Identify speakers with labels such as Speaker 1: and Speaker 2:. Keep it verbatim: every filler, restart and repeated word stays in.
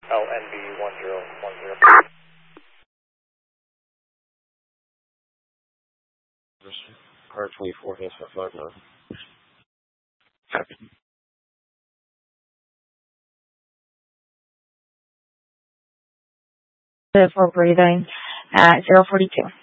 Speaker 1: L N B one zero one zero.
Speaker 2: Car twenty-four, S F five nine.
Speaker 3: For breathing at zero forty-two.